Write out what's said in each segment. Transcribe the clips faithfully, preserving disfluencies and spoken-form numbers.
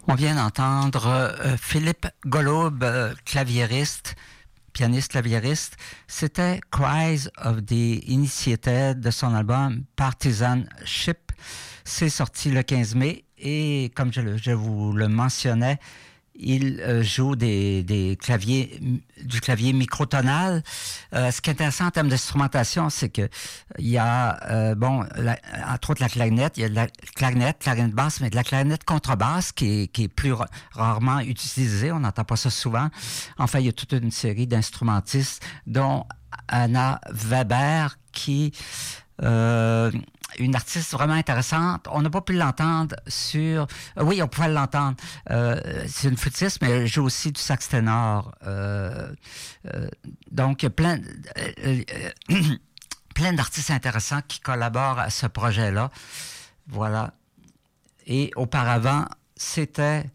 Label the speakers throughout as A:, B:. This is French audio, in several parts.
A: On vient d'entendre euh, Philippe Golub, euh, claviériste, pianiste claviériste. C'était Cries of the Initiated de son album Partisanship. C'est sorti le quinze mai et comme je, je vous le mentionnais, il euh, joue des, des claviers, du clavier microtonal. Euh, ce qui est intéressant en termes d'instrumentation, c'est que il y a, euh, bon, la, entre autres la clarinette, il y a de la clarinette, clarinette basse, mais de la clarinette contrebasse qui est, qui est plus ra- rarement utilisée. On n'entend pas ça souvent. Enfin, il y a toute une série d'instrumentistes, dont Anna Weber, qui euh, une artiste vraiment intéressante. On n'a pas pu l'entendre sur... Euh, oui, on pouvait l'entendre. Euh, c'est une flûtiste, mais elle joue aussi du sax ténor. Euh, euh, donc, plein, euh, euh, plein d'artistes intéressants qui collaborent à ce projet-là. Voilà. Et auparavant, c'était...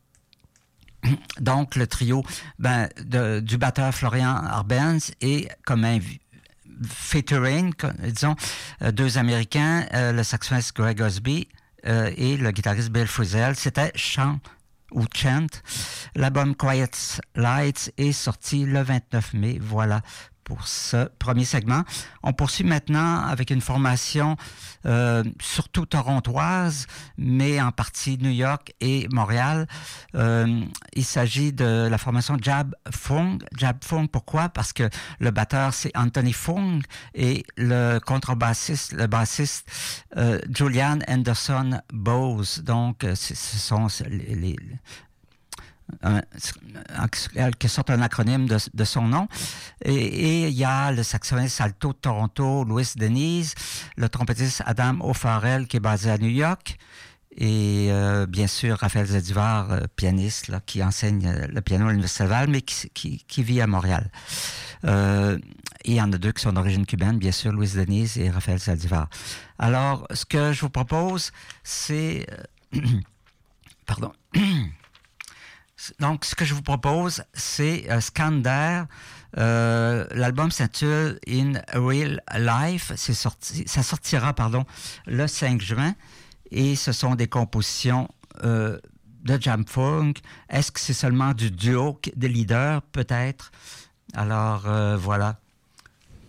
A: donc le trio ben, de, du batteur Florian Arbenz et comme invité featuring, disons, euh, deux Américains, euh, le saxophoniste Greg Osby euh, et le guitariste Bill Frisell. C'était Chant ou Chant. L'album Quiet Lights est sorti le vingt-neuf mai. Voilà pour ce premier segment. On poursuit maintenant avec une formation euh, surtout torontoise, mais en partie New York et Montréal. Euh, il s'agit de la formation Jab Fung. Jab Fung, pourquoi? Parce que le batteur, c'est Anthony Fung et le contrebassiste, le bassiste, euh, Julian Anderson Bose. Donc, ce sont les... les en quelque sorte un acronyme de, de son nom. Et il y a le saxophoniste alto de Toronto, Louis Denise, le trompettiste Adam O'Farrell qui est basé à New York, et euh, bien sûr Raphaël Zedivar, euh, pianiste là, qui enseigne euh, le piano à l'Université Laval, mais qui, qui, qui vit à Montréal. Euh, et il y en a deux qui sont d'origine cubaine, bien sûr, Louis Denise et Raphaël Zedivar. Alors, ce que je vous propose, c'est... Euh, pardon... Donc, ce que je vous propose, c'est euh, Skander. Euh, l'album s'intitule In Real Life. C'est sorti, ça sortira, pardon, le cinq juin. Et ce sont des compositions euh, de Jab Fung. Est-ce que c'est seulement du duo de leaders? Peut-être. Alors, euh, voilà.